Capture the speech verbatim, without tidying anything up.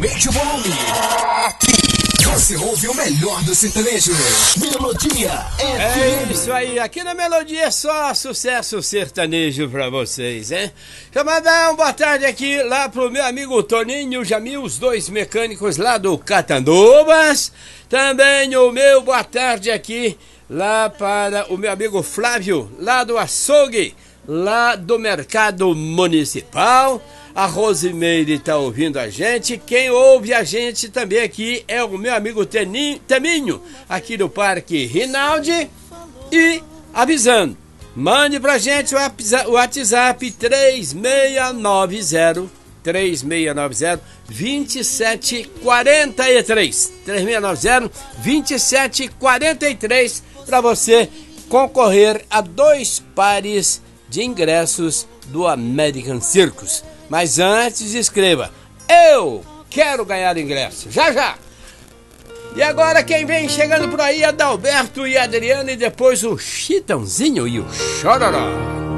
Aumente o volume. Aqui você ouve o melhor do sertanejo. Melodia F M. É isso aí, aqui na Melodia é só sucesso sertanejo pra vocês, hein? Deixa eu mandar uma boa tarde aqui lá pro meu amigo Toninho Jamil, os dois mecânicos lá do Catanduvas. Também o meu boa tarde aqui lá para o meu amigo Flávio, lá do Açougue, lá do Mercado Municipal. A Rosimeire tá ouvindo a gente. Quem ouve a gente também aqui é o meu amigo Teninho, Teminho, aqui do Parque Rinaldi. E avisando, mande pra gente o WhatsApp três seis nove zero, três seis nove zero, dois sete quatro três. três seis nove zero, dois sete quatro três para você concorrer a dois pares de ingressos do American Circus. Mas antes escreva, eu quero ganhar ingresso, já já! E agora quem vem chegando por aí é Adalberto e Adriano e depois o Chitãozinho e o Chororó.